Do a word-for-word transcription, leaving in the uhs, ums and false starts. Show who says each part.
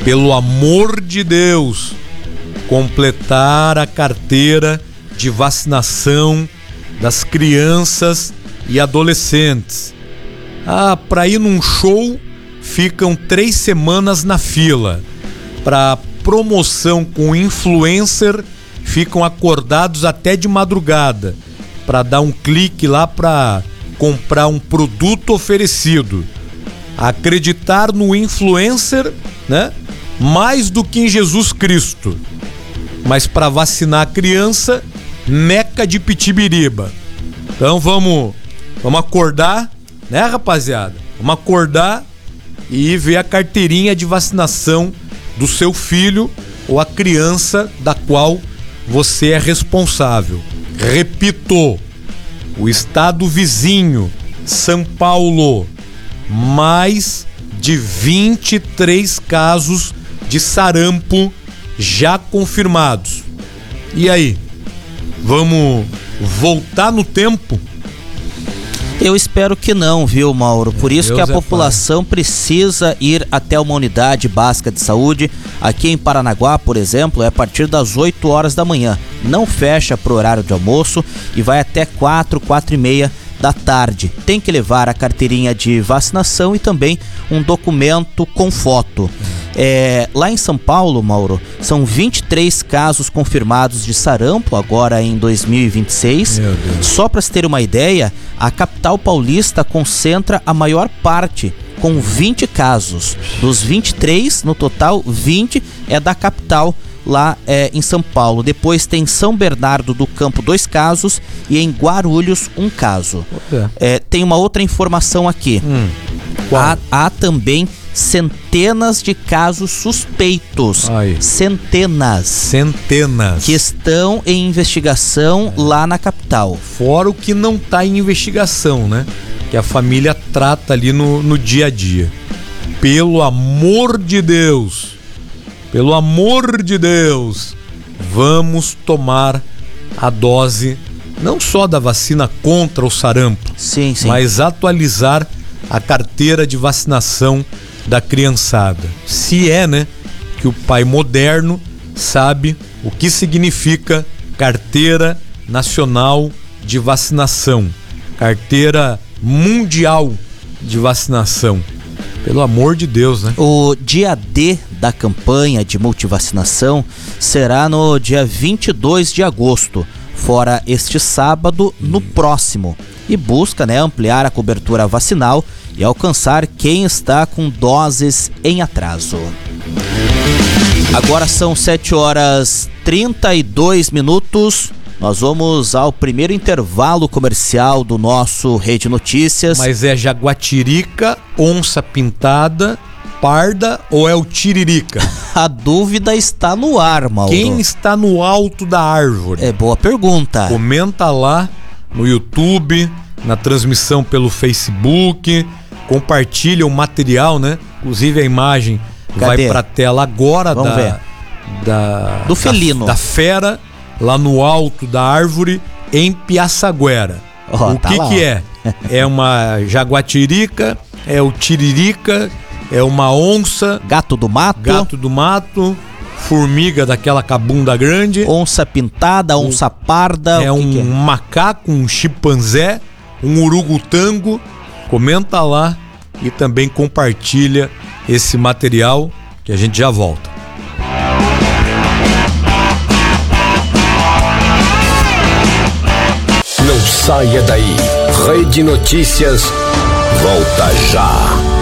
Speaker 1: pelo amor de Deus, completar a carteira de vacinação das crianças e adolescentes. Ah, para ir num show ficam três semanas na fila. Para promoção com influencer ficam acordados até de madrugada para dar um clique lá para comprar um produto oferecido. Acreditar no influencer, né? Mais do que em Jesus Cristo. Mas para vacinar a criança, meca de pitibiriba. Então vamos, vamos acordar, né, rapaziada? Vamos acordar e ver a carteirinha de vacinação do seu filho ou a criança da qual você é responsável. Repito, o estado vizinho, São Paulo, mais de vinte e três casos de sarampo já confirmados. E aí, vamos voltar no tempo?
Speaker 2: Eu espero que não, viu, Mauro? Por isso que a população precisa ir até uma unidade básica de saúde. Aqui em Paranaguá, por exemplo, é a partir das oito horas da manhã. Não fecha pro horário de almoço e vai até quatro, quatro e meia da tarde. Tem que levar a carteirinha de vacinação e também um documento com foto. É, lá em São Paulo, Mauro, são vinte e três casos confirmados de sarampo agora em dois mil e vinte e seis. Só para se ter uma ideia, a capital paulista concentra a maior parte, com vinte casos. Dos vinte e três, no total, vinte é da capital lá é, em São Paulo. Depois tem São Bernardo do Campo, dois casos, e em Guarulhos, um caso. É, tem uma outra informação aqui. Hum, há, há também centenas de casos suspeitos. Ai. Centenas.
Speaker 1: Centenas.
Speaker 2: Que estão em investigação é. lá na capital.
Speaker 1: Fora o que não está em investigação, né? Que a família trata ali no, no dia a dia. Pelo amor de Deus, pelo amor de Deus, vamos tomar a dose não só da vacina contra o sarampo,
Speaker 2: sim, sim.
Speaker 1: mas atualizar a carteira de vacinação da criançada. Se é, né, que o pai moderno sabe o que significa carteira nacional de vacinação, carteira mundial de vacinação. Pelo amor de Deus, né?
Speaker 2: O dia D da campanha de multivacinação será no dia vinte e dois de agosto, fora este sábado, no próximo, e busca, né, ampliar a cobertura vacinal e alcançar quem está com doses em atraso. Agora são sete horas e trinta e dois minutos. Nós vamos ao primeiro intervalo comercial do nosso Rede Notícias.
Speaker 1: Mas é jaguatirica, onça pintada, parda ou é o tiririca?
Speaker 2: A dúvida está no ar, Mauro.
Speaker 1: Quem está no alto da árvore?
Speaker 2: É boa pergunta.
Speaker 1: Comenta lá no YouTube, na transmissão pelo Facebook, compartilha o material, né? Inclusive a imagem
Speaker 2: Cadê?
Speaker 1: vai pra tela agora.
Speaker 2: Vamos
Speaker 1: da,
Speaker 2: ver.
Speaker 1: Da,
Speaker 2: do felino.
Speaker 1: Da, da fera, lá no alto da árvore, em Piaçaguera.
Speaker 2: Oh,
Speaker 1: o
Speaker 2: tá
Speaker 1: que
Speaker 2: lá,
Speaker 1: que é? É uma jaguatirica, é o tiririca, é uma onça.
Speaker 2: Gato do mato.
Speaker 1: Gato do mato, formiga daquela cabunda grande.
Speaker 2: Onça pintada, onça o, parda.
Speaker 1: É
Speaker 2: o que
Speaker 1: um
Speaker 2: que é?
Speaker 1: macaco, um chimpanzé, um urugutango. Comenta lá e também compartilha esse material que a gente já volta.
Speaker 3: Não saia daí. Rede Notícias volta já.